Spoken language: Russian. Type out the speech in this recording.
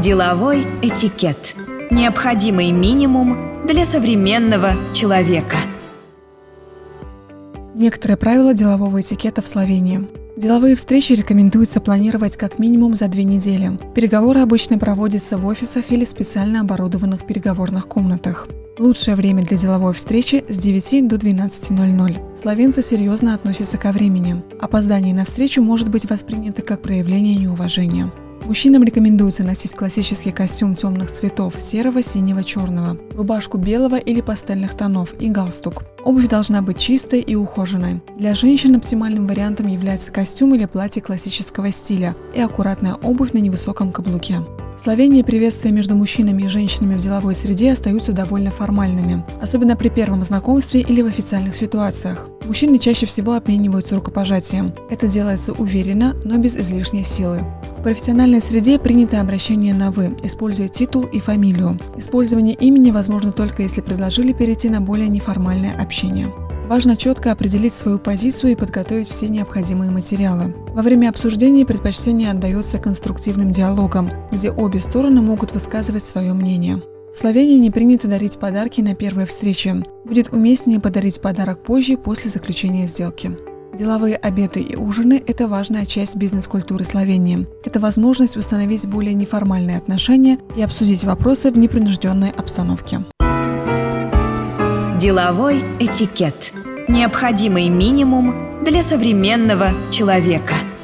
Деловой этикет. Необходимый минимум для современного человека. Некоторые правила делового этикета в Словении. Деловые встречи рекомендуется планировать как минимум за 2 недели. Переговоры обычно проводятся в офисах или специально оборудованных переговорных комнатах. Лучшее время для деловой встречи с 9 до 12:00. Словенцы серьезно относятся ко времени. Опоздание на встречу может быть воспринято как проявление неуважения. Мужчинам рекомендуется носить классический костюм темных цветов – серого, синего, черного, рубашку белого или пастельных тонов и галстук. Обувь должна быть чистой и ухоженной. Для женщин оптимальным вариантом является костюм или платье классического стиля и аккуратная обувь на невысоком каблуке. В Словении приветствия между мужчинами и женщинами в деловой среде остаются довольно формальными, особенно при первом знакомстве или в официальных ситуациях. Мужчины чаще всего обмениваются рукопожатием. Это делается уверенно, но без излишней силы. В профессиональной среде принято обращение на «вы», используя титул и фамилию. Использование имени возможно только если предложили перейти на более неформальное общение. Важно четко определить свою позицию и подготовить все необходимые материалы. Во время обсуждения предпочтение отдается конструктивным диалогам, где обе стороны могут высказывать свое мнение. В Словении не принято дарить подарки на первой встрече. Будет уместнее подарить подарок позже, после заключения сделки. Деловые обеды и ужины – это важная часть бизнес-культуры Словении. Это возможность установить более неформальные отношения и обсудить вопросы в непринужденной обстановке. Деловой этикет. Необходимый минимум для современного человека.